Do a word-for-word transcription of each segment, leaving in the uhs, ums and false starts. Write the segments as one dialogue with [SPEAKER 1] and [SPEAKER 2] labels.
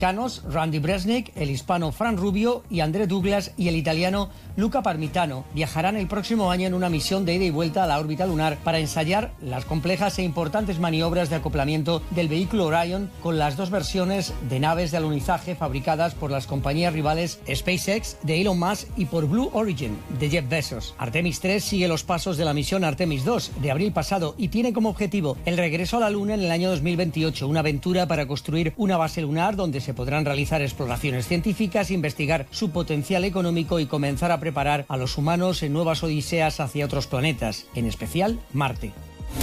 [SPEAKER 1] Canos, Randy Bresnik, el hispano Fran Rubio y André Douglas y el italiano Luca Parmitano viajarán el próximo año en una misión de ida y vuelta a la órbita lunar para ensayar las complejas e importantes maniobras de acoplamiento del vehículo Orion con las dos versiones de naves de alunizaje fabricadas por las compañías rivales SpaceX de Elon Musk y por Blue Origin de Jeff Bezos. Artemis tres sigue los pasos de la misión Artemis dos de abril pasado y tiene como objetivo el regreso a la Luna en el año dos mil veintiocho, una aventura para construir una base lunar donde se podrán realizar exploraciones científicas, investigar su potencial económico y comenzar a preparar a los humanos en nuevas odiseas hacia otros planetas, en especial Marte.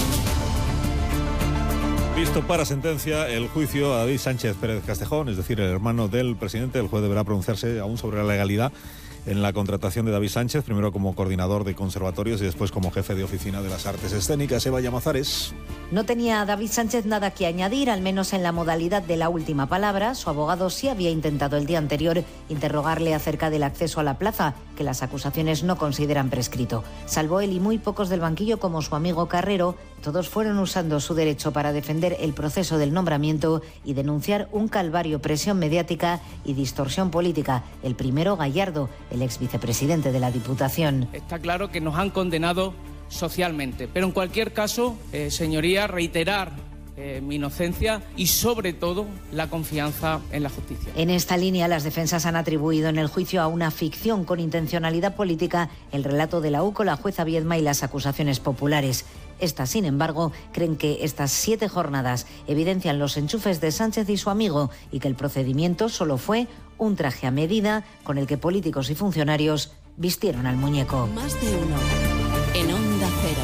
[SPEAKER 2] Visto para sentencia el juicio a David Sánchez Pérez Castejón, es decir, el hermano del presidente. El juez deberá pronunciarse aún sobre la legalidad en la contratación de David Sánchez, primero como coordinador de conservatorios y después como jefe de oficina de las artes escénicas. Eva Llamazares.
[SPEAKER 3] No tenía David Sánchez nada que añadir, al menos en la modalidad de la última palabra. Su abogado sí había intentado el día anterior interrogarle acerca del acceso a la plaza, que las acusaciones no consideran prescrito. Salvo él y muy pocos del banquillo, como su amigo Carrero, todos fueron usando su derecho para defender el proceso del nombramiento y denunciar un calvario, presión mediática y distorsión política. El primero, Gallardo, el ex vicepresidente de la Diputación.
[SPEAKER 4] Está claro que nos han condenado socialmente, pero en cualquier caso, eh, señoría, reiterar eh, mi inocencia y sobre todo la confianza en la justicia.
[SPEAKER 3] En esta línea, las defensas han atribuido en el juicio a una ficción con intencionalidad política el relato de la U C O, la jueza Viedma y las acusaciones populares. Estas, sin embargo, creen que estas siete jornadas evidencian los enchufes de Sánchez y su amigo y que el procedimiento solo fue un traje a medida con el que políticos y funcionarios vistieron al muñeco.
[SPEAKER 5] Más de uno en Onda Cero.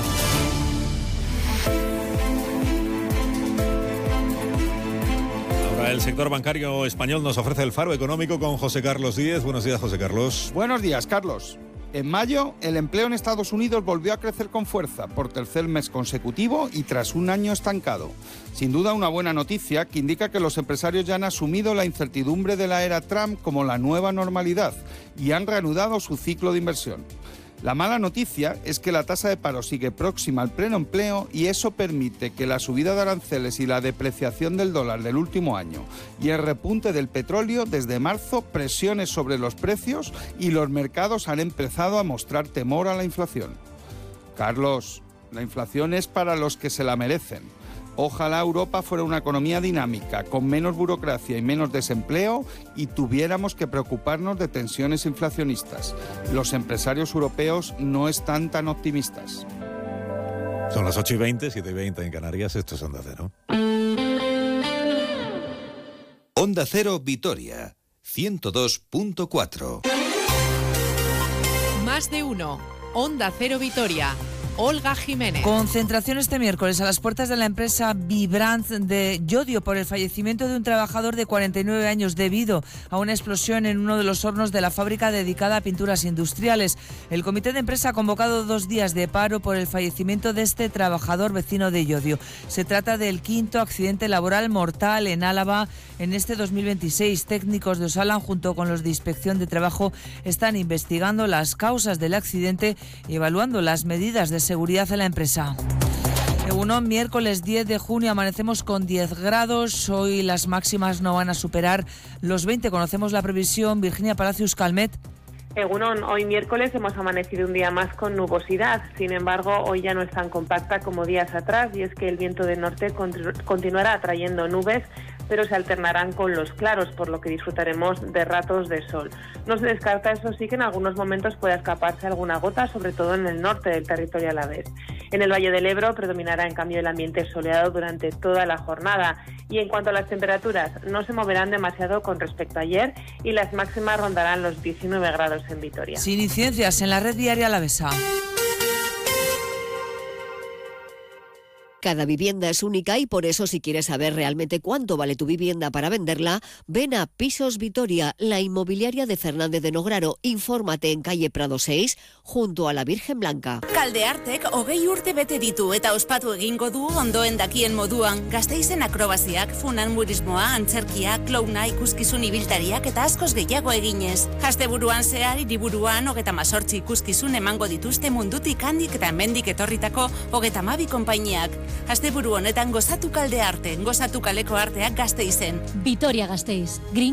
[SPEAKER 2] Ahora el sector bancario español nos ofrece el faro económico con José Carlos Díez. Buenos días, José Carlos.
[SPEAKER 6] Buenos días, Carlos. En mayo, el empleo en Estados Unidos volvió a crecer con fuerza por tercer mes consecutivo y tras un año estancado. Sin duda, una buena noticia que indica que los empresarios ya han asumido la incertidumbre de la era Trump como la nueva normalidad y han reanudado su ciclo de inversión. La mala noticia es que la tasa de paro sigue próxima al pleno empleo y eso permite que la subida de aranceles y la depreciación del dólar del último año y el repunte del petróleo desde marzo presiones sobre los precios y los mercados han empezado a mostrar temor a la inflación. Carlos, la inflación es para los que se la merecen. Ojalá Europa fuera una economía dinámica, con menos burocracia y menos desempleo, y tuviéramos que preocuparnos de tensiones inflacionistas. Los empresarios europeos no están tan optimistas.
[SPEAKER 2] Son las ocho y veinte, siete y veinte en Canarias. Esto es Onda Cero.
[SPEAKER 7] Onda Cero Vitoria, ciento dos punto cuatro.
[SPEAKER 5] Más de uno. Onda Cero Vitoria. Olga Jiménez.
[SPEAKER 8] Concentración este miércoles a las puertas de la empresa Vibrant de Llodio por el fallecimiento de un trabajador de cuarenta y nueve años debido a una explosión en uno de los hornos de la fábrica dedicada a pinturas industriales. El comité de empresa ha convocado dos días de paro por el fallecimiento de este trabajador vecino de Llodio. Se trata del quinto accidente laboral mortal en Álava en este dos mil veintiséis. Técnicos de Osalan junto con los de Inspección de Trabajo están investigando las causas del accidente y evaluando las medidas de seguridad en la empresa. Egunon, miércoles diez de junio, amanecemos con diez grados. Hoy las máximas no van a superar los veinte. Conocemos la previsión. Virginia Palacios Calmet.
[SPEAKER 9] Egunon, hoy miércoles hemos amanecido un día más con nubosidad. Sin embargo, hoy ya no es tan compacta como días atrás y es que el viento del norte continuará atrayendo nubes, pero se alternarán con los claros, por lo que disfrutaremos de ratos de sol. No se descarta, eso sí, que en algunos momentos pueda escaparse alguna gota, sobre todo en el norte del territorio alavés. En el Valle del Ebro predominará en cambio el ambiente soleado durante toda la jornada. Y en cuanto a las temperaturas, no se moverán demasiado con respecto a ayer y las máximas rondarán los diecinueve grados en Vitoria.
[SPEAKER 8] Sin incidencias en la red viaria alavesa.
[SPEAKER 10] Cada vivienda es única y por eso, si quieres saber realmente cuánto vale tu vivienda para venderla, ven a Pisos Vitoria, la inmobiliaria de Fernández de Nograro. Infórmate en calle Prado seis, junto a la Virgen Blanca.
[SPEAKER 11] Kaldeartek hogei urte bete ditu eta ospatu egingo du ondoen dakien moduan. Gasteizen akrobaziak, funanburismoa, antzerkia, klouna, ikuskizun ibiltariak eta askoz gehiago eginez. Asteburuan zehar hiriburuan hogeta mazortzi ikuskizun emango dituzte mundutik handik eta hemendik etorritako hogeta hamabi konpainiak. Asteburu honetan gozatu kalde arte, gozatu kaleko arteak Gasteizen.
[SPEAKER 12] Vitoria Gasteiz. Green